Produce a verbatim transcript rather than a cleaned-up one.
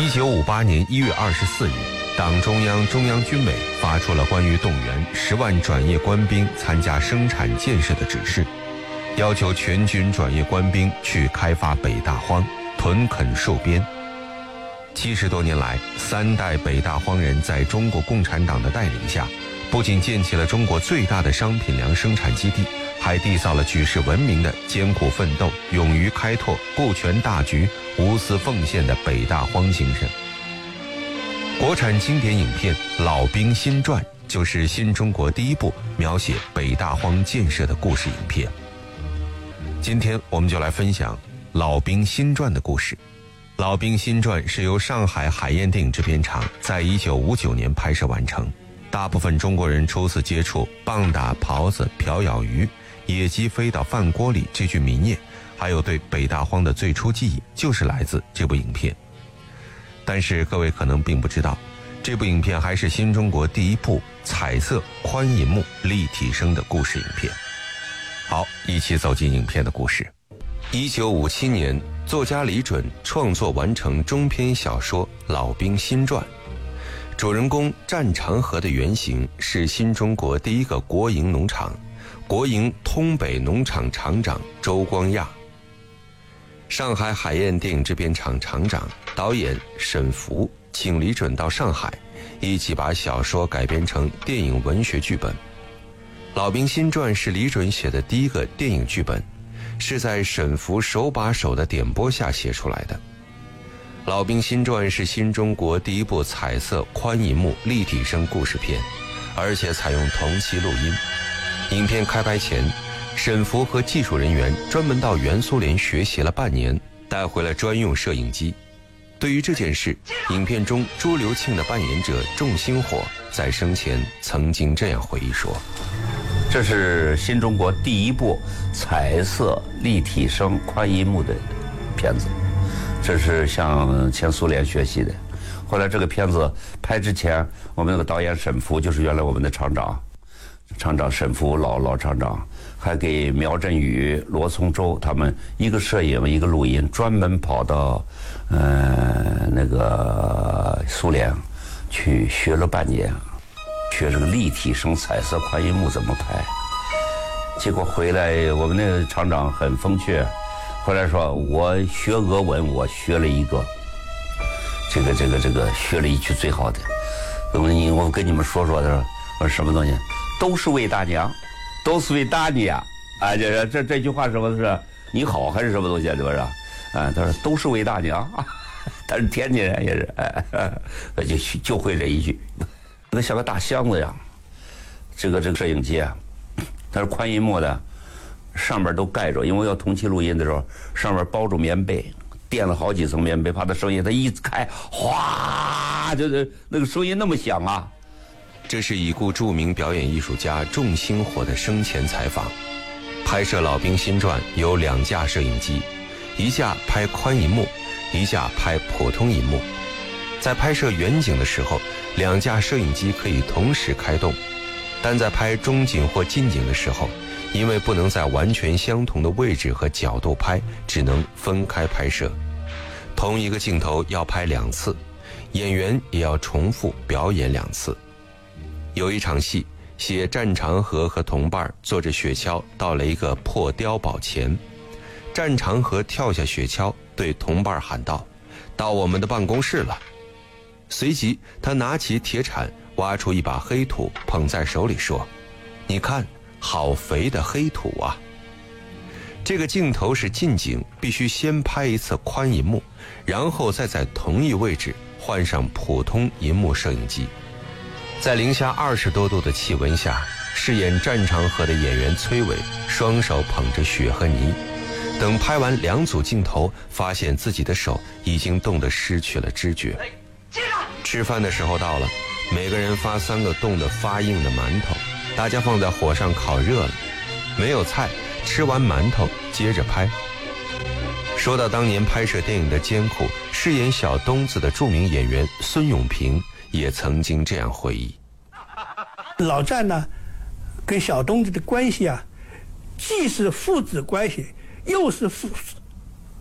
一九五八年一月二十四日，党中央、中央军委发出了关于动员十万转业官兵参加生产建设的指示，要求全军转业官兵去开发北大荒，屯垦戍边。七十多年来，三代北大荒人在中国共产党的带领下，不仅建起了中国最大的商品粮生产基地，还缔造了举世闻名的艰苦奋斗、勇于开拓、顾全大局、无私奉献的北大荒精神。国产经典影片《老兵新传》就是新中国第一部描写北大荒建设的故事影片。今天我们就来分享《老兵新传》的故事。《老兵新传》是由上海海燕电影制片厂在一九五九年拍摄完成。大部分中国人初次接触棒打狍子、瓢舀鱼、野鸡飞到饭锅里这句民谚，还有对北大荒的最初记忆，就是来自这部影片。但是各位可能并不知道，这部影片还是新中国第一部彩色宽银幕立体声的故事影片。好，一起走进影片的故事。一九五七年，作家李准创作完成中篇小说《老兵新传》，主人公战长河的原型是新中国第一个国营农场国营通北农场厂长周光亚。上海海燕电影制片厂厂长、导演沈福请李准到上海，一起把小说改编成电影文学剧本。《老兵新传》是李准写的第一个电影剧本，是在沈福手把手的点拨下写出来的。《老兵新传》是新中国第一部彩色宽银幕立体声故事片，而且采用同期录音。影片开拍前，沈福和技术人员专门到原苏联学习了半年，带回了专用摄影机。对于这件事，影片中朱留庆的扮演者仲星火在生前曾经这样回忆说： 这是新中国第一部彩色立体声宽银幕的片子，这是向前苏联学习的。后来这个片子拍之前，我们那个导演沈福就是原来我们的厂长，厂长沈福老老厂长，还给苗振宇、罗从周他们一个摄影一个录音，专门跑到呃那个苏联去学了半年，学这个立体声彩色宽银幕怎么拍。结果回来，我们那个厂长很风趣，回来说我学俄文，我学了一个，这个这个这个学了一句最好的，我我跟你们说说，他说我说什么东西，都是为大娘，都是为大娘啊！这这这句话什么是你好还是什么东西啊？是不是？啊，他说都是为大娘，他是天津人也是，哎，就就会这一句，那像个大箱子一样。这个这个摄影机啊，它是宽银幕的，上面都盖着，因为要同期录音的时候，上面包住棉被，垫了好几层棉被，怕它声音它一开，哗，就是那个声音那么响啊。 这是已故著名表演艺术家仲星火的生前采访。拍摄《老兵新传》有两架摄影机，一架拍宽银幕，一架拍普通银幕。在拍摄远景的时候，两架摄影机可以同时开动，但在拍中景或近景的时候，因为不能在完全相同的位置和角度拍，只能分开拍摄。同一个镜头要拍两次，演员也要重复表演两次。有一场戏，写战长河和同伴坐着雪橇到了一个破碉堡前，战长河跳下雪橇，对同伴喊道：到我们的办公室了。随即他拿起铁铲，挖出一把黑土，捧在手里说：你看，好肥的黑土啊。这个镜头是近景，必须先拍一次宽银幕，然后再在同一位置换上普通银幕摄影机。在零下二十多度的气温下，饰演战长河的演员崔伟双手捧着雪和泥，等拍完两组镜头，发现自己的手已经冻得失去了知觉。吃饭的时候到了，每个人发三个冻得发硬的馒头，大家放在火上烤热了。没有菜，吃完馒头接着拍。说到当年拍摄电影的艰苦，饰演小东子的著名演员孙永平也曾经这样回忆： 老战呢，跟小东子的关系啊，既是父子关系，又是父